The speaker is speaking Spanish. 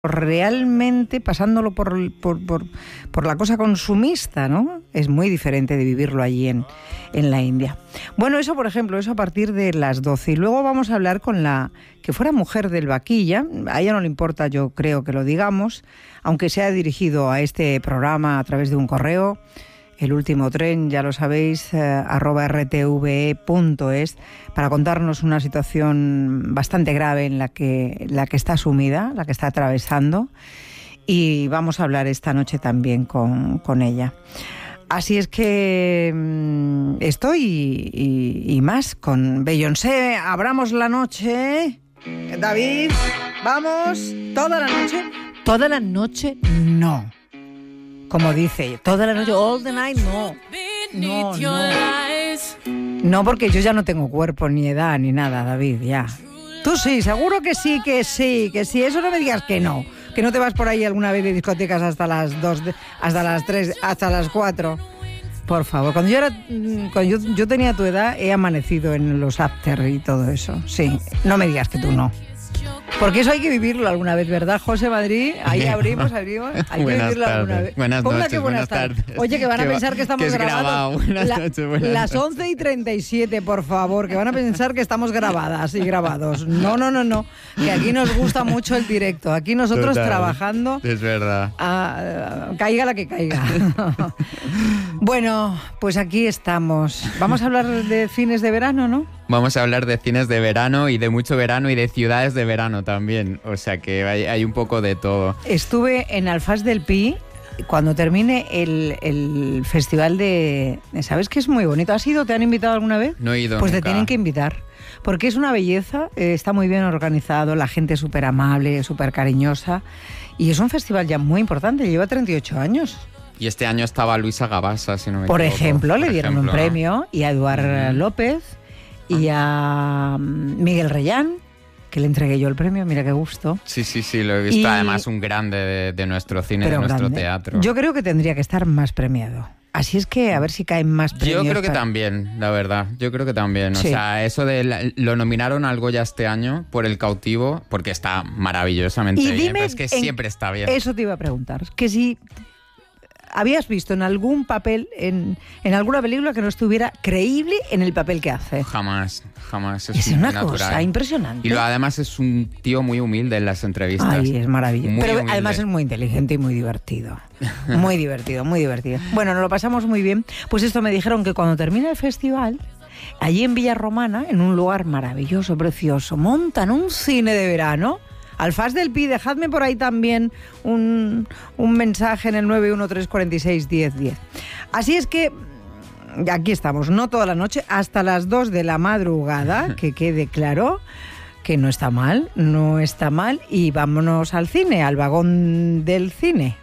realmente pasándolo por la cosa consumista, ¿no? Es muy diferente de vivirlo allí en la India. Bueno, eso, por ejemplo, eso a partir de las 12. Y luego vamos a hablar con la que fuera mujer del vaquilla. A ella no le importa, yo creo, que lo digamos, aunque sea dirigido a este programa a través de un correo. El último tren, ya lo sabéis, @rtve.es, para contarnos una situación bastante grave en la que está sumida, la que está atravesando, y vamos a hablar esta noche también con ella. Así es que estoy y más con Beyoncé. Abramos la noche. David, vamos, toda la noche. Toda la noche, no. Como dice, toda la noche, all the night, no. No, porque yo ya no tengo cuerpo, ni edad, ni nada, David, ya. Tú sí, seguro que sí. Eso no me digas que no te vas por ahí alguna vez de discotecas hasta las 2, hasta las 3, hasta las 4. Por favor, cuando yo tenía tu edad, he amanecido en los after y todo eso. Sí, no me digas que tú no. Porque eso hay que vivirlo alguna vez, ¿verdad, José Madrid? Ahí abrimos. Hay que vivirlo alguna vez. Buenas noches, buenas tardes. Oye, que van a pensar que estamos grabados. Las 11:37, por favor, que van a pensar que estamos grabadas y grabados. No. Que aquí nos gusta mucho el directo. Aquí nosotros trabajando. Es verdad. Caiga la que caiga. Bueno, pues aquí estamos. Vamos a hablar de cines de verano, ¿no? Vamos a hablar de cines de verano y de mucho verano y de ciudades de verano también. O sea que hay un poco de todo. Estuve en Alfaz del Pi cuando termine el festival de... ¿Sabes que es muy bonito? ¿Has ido? ¿Te han invitado alguna vez? No he ido Pues nunca. Te tienen que invitar. Porque es una belleza, está muy bien organizado, la gente es súper amable, súper cariñosa. Y es un festival ya muy importante, lleva 38 años. Y este año estaba Luisa Gabasa, si no me Por equivoco. ejemplo, le dieron un premio, y a Eduard López y a Miguel Reyán, que le entregué yo el premio, mira qué gusto. Sí, lo he visto. Además, un grande de nuestro cine, de nuestro teatro. Yo creo que tendría que estar más premiado. Así es que a ver si caen más premios. Yo creo que también, la verdad. Yo creo que también. Sí. O sea, eso de... lo nominaron al Goya este año por El Cautivo, porque está maravillosamente bien. Pero es que siempre está bien. Eso te iba a preguntar. Que si... ¿habías visto en algún papel, en alguna película que no estuviera creíble en el papel que hace? Jamás. Es una cosa impresionante. Y además es un tío muy humilde en las entrevistas. Ay, es maravilloso. Pero humilde. Además es muy inteligente y muy divertido. Muy divertido. Bueno, nos lo pasamos muy bien. Pues esto me dijeron que cuando termina el festival, allí en Villarromana, en un lugar maravilloso, precioso, montan un cine de verano. Alfaz del Pi, dejadme por ahí también un mensaje en el 913461010. Así es que aquí estamos, no toda la noche, hasta las 2 de la madrugada, que quede claro que no está mal, y vámonos al cine, al vagón del cine.